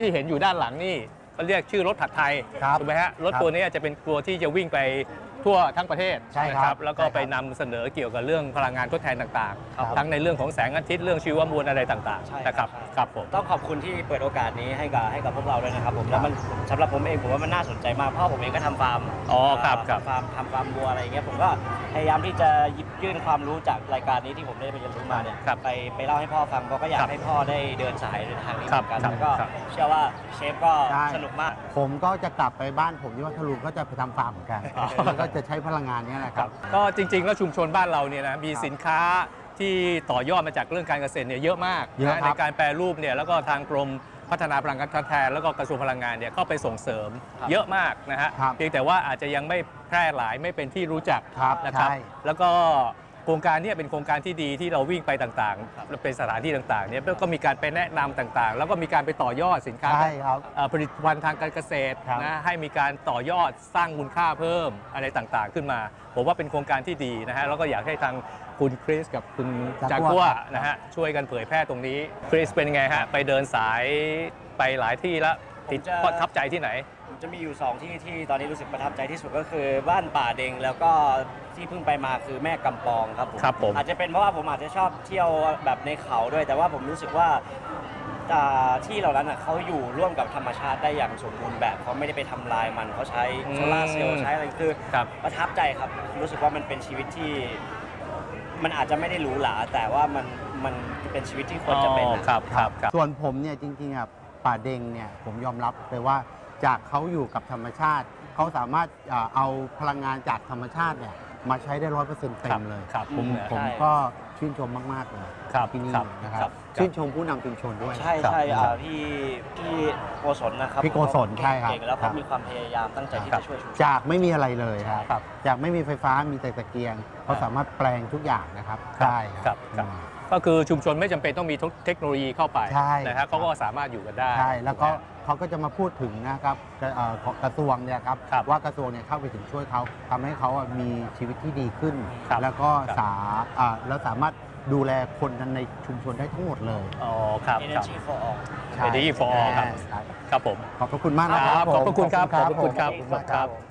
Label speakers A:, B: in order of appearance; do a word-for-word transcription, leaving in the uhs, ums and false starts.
A: ที่เห็นอยู่ด้านหลังนี่เขาเรียกชื่อรถผัดไทยถูกไหมฮะรถตัวนี้จะเป็นตัวที่จะวิ่งไปทั่วทั้งประเทศใช่ครับแล้วก็ไปนำเสนอเกี่ยวกับเรื่องพลังงานทดแทนต่างๆทั้งในเรื่องของแสงอาทิตย์เรื่องชีวมวลอะไรต่างๆนะครับครับผม
B: ต้องขอบคุณที่เปิดโอกาสนี้ให้กับให้กับพวกเราด้วยนะครับผมแล้วมันสำหรับผมเองผมว่ามันน่าสนใจมากเพราะผมเองก็ทำฟาร์ม
A: อ๋อครับครับ
B: ฟาร์มทำฟาร์มวัวอะไรอย่างเงี้ยผมก็พยายามที่จะหยิบยื่นความรู้จากรายการนี้ที่ผมได้ไปเรียนรู้มาเนี่ยไปไปเล่าให้พ่อฟังก็อยากให้พ่อได้เดินสายในทางนี้เหมือนกันแล้วก็เชื่อว่าเชฟก็สนุกมาก
C: ผมก็จะกลับไปบ้านผมที่วัดทลุงก็จะไปทำฟาร์มเหมือนกันแล้วก็จะใช้พลังงานนี้แหละครับ
A: ก็จริงๆแล้วชุมชนบ้านเราเนี่ยนะมีสินค้าที่ต่อยอดมาจากเรื่องการเกษตรเนี่ยเยอะมากนะในการแปรรูปเนี่ยแล้วก็ทางกรมพัฒนาพลังงานทดแทนแล้วก็กระทรวงพลังงานเนี่ยเข้าไปส่งเสริมเยอะมากนะฮะเพียงแต่ว่าอาจจะยังไม่แพร่หลายไม่เป็นที่รู้จักนะครับแล้วก็โครงการนี้เป็นโครงการที่ดีที่เราวิ่งไปต่างๆเป็นสถานที่ต่างๆเนี่ยก็มีการไปแนะนำต่างๆแล้วก็มีการไปต่อยอดสินค้าผลิตภัณฑ์ทางการเกษตรนะให้มีการต่อยอดสร้างมูลค่าเพิ่มอะไรต่างๆขึ้นมาผมว่าเป็นโครงการที่ดีนะฮะแล้วก็อยากให้ทางคุณคริสกับคุณจากัวนะฮะช่วยกันเผยแพร่ตรงนี้คริสเป็นไงฮะไปเดินสายไปหลายที่แล้วติดประทับใจที่ไหน
B: จะมีอยู่สองที่ที่ตอนนี้รู้สึกประทับใจที่สุดก็คือบ้านป่าเด็งแล้วก็ที่เพิ่งไปมาคือแม่กำปองครับผม
A: ครับผม
B: อาจจะเป็นเพราะว่าผมอาจจะชอบเที่ยวแบบในเขาด้วยแต่ว่าผมรู้สึกว่าที่เหล่านั้นเขาอยู่ร่วมกับธรรมชาติได้อย่างสมบูรณ์แบบเขาไม่ได้ไปทำลายมันเขาใช้โซล่าเซลล์ใช้อะไรคือประทับใจครับรู้สึกว่ามันเป็นชีวิตที่มันอาจจะไม่ได้หรูหราแต่ว่ามันมันเป็นชีวิตที่ควรจะเป็น
A: ครับครับ
C: ส่วนผมเนี่ยจริงๆอ่ะป่าเด็งเนี่ยผมยอมรับเลยว่าจากเขาอยู่กับธรรมชาติเขาสามารถเอาพลังงานจากธรรมชาติเนี่ยมาใช้ได้ร้อยเปอร์เซ็นต์เต็มเลยผมผมก็ชื่นชมมากๆเลยที่นี่นะครับชื่นชมผู้นำชุมชนด้วย
B: ใช่ใช่พี่พี่โกศลนะครับ
C: พี่โกศลใช่ครับ
B: เก่งแล้วเขามีความพยายามตั้งใจที่จะช่วยชุมชน
C: จากไม่มีอะไรเลยครับจากไม่มีไฟฟ้ามีแต่ตะเกียงเขาสามารถแปลงทุกอย่างนะครับได้
A: ครับก็คือชุมชนไม่จำเป็นต้องมีเทคโนโลยีเข้าไปนะครับเขาก็สามารถอยู่กันได้
C: ใช่แล้วก็เขาก็จะมาพูดถึงนะครับกระทรวงเนี่ยครับว่ากระทรวงเนี่ยเข้าไปถึงช่วยเขาทำให้เขามีชีวิตที่ดีขึ้นแล้วก็สาแล้วสามารถดูแลคนในชุมชนได้ทั้งหมดเลย
A: อ๋อครับ
B: Energy for all
A: Energy for all ครับครับผม
C: ขอบพระคุณมากนะครับ
A: ขอบพระคุณครับขอบพระคุณครับ